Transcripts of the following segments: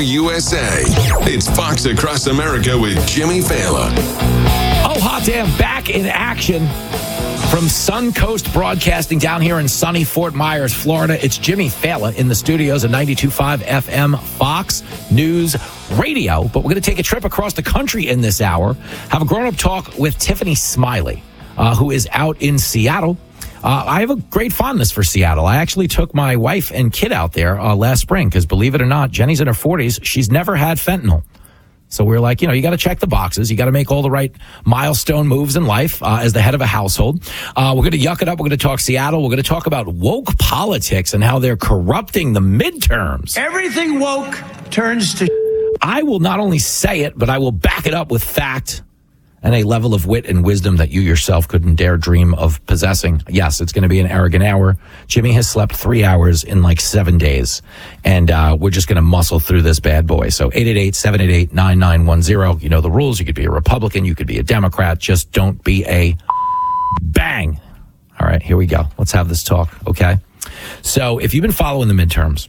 USA. It's Fox Across America with Jimmy Fallon. Oh, hot damn, back in action from Suncoast Broadcasting down here in sunny Fort Myers, Florida. It's Jimmy Fallon in the studios of 92.5 FM Fox News Radio. But we're going to take a trip across the country in this hour. Have a grown-up talk with Tiffany Smiley, who is out in Seattle. I have a great fondness for Seattle. I actually took my wife and kid out there last spring because, believe it or not, Jenny's in her 40s. She's never had fentanyl. So we're like, you got to check the boxes. You got to make all the right milestone moves in life as the head of a household. We're going to yuck it up. We're going to talk Seattle. We're going to talk about woke politics and how they're corrupting the midterms. Everything woke turns to... I will not only say it, but I will back it up with fact and a level of wit and wisdom that you yourself couldn't dare dream of possessing. Yes, it's going to be an arrogant hour. Jimmy has slept 3 hours in like 7 days, and we're just going to muscle through this bad boy. So 888-788-9910. You know the rules. You could be a Republican. You could be a Democrat. Just don't be a bang. All right, here we go. Let's have this talk, okay? So if you've been following the midterms,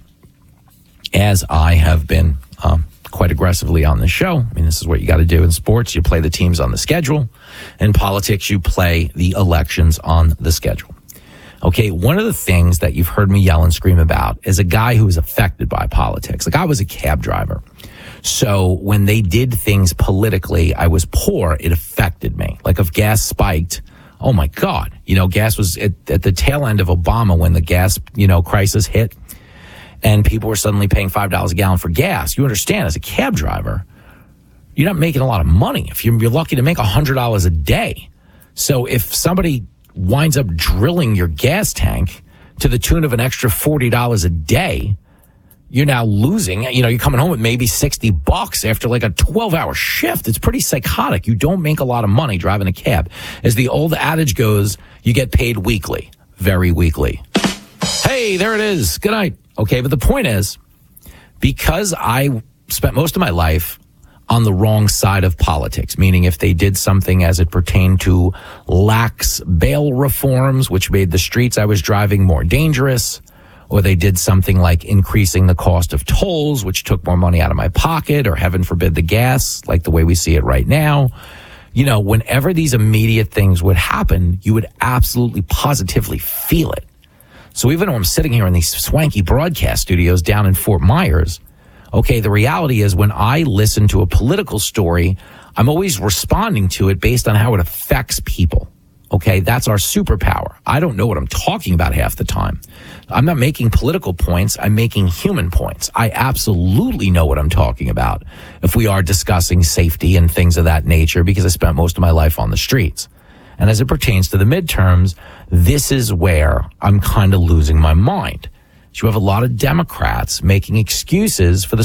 as I have been quite aggressively on the show. I mean, this is what you got to do in sports. You play the teams on the schedule. In politics, you play the elections on the schedule. Okay, one of the things that you've heard me yell and scream about is a guy who is affected by politics. Like, I was a cab driver. So when they did things politically, I was poor. It affected me. Like, if gas spiked, oh my God. Gas was at the tail end of Obama when the gas, crisis hit. And people were suddenly paying $5 a gallon for gas. You understand, as a cab driver, you're not making a lot of money. If you're lucky to make $100 a day. So if somebody winds up drilling your gas tank to the tune of an extra $40 a day, you're now losing. You're coming home with maybe $60 after like a 12-hour shift. It's pretty psychotic. You don't make a lot of money driving a cab. As the old adage goes, you get paid weekly, very weekly. Hey, there it is. Good night. Okay, but the point is, because I spent most of my life on the wrong side of politics, meaning if they did something as it pertained to lax bail reforms, which made the streets I was driving more dangerous, or they did something like increasing the cost of tolls, which took more money out of my pocket, or heaven forbid the gas, like the way we see it right now. Whenever these immediate things would happen, you would absolutely positively feel it. So even though I'm sitting here in these swanky broadcast studios down in Fort Myers, okay, the reality is when I listen to a political story, I'm always responding to it based on how it affects people. Okay, that's our superpower. I don't know what I'm talking about half the time. I'm not making political points. I'm making human points. I absolutely know what I'm talking about if we are discussing safety and things of that nature, because I spent most of my life on the streets. And as it pertains to the midterms, this is where I'm kind of losing my mind. You have a lot of Democrats making excuses for the